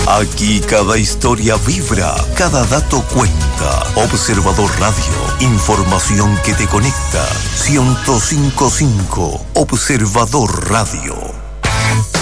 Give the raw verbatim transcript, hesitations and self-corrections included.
Aquí cada historia vibra, cada dato cuenta. Observador Radio, información que te conecta. ciento cinco punto cinco Observador Radio.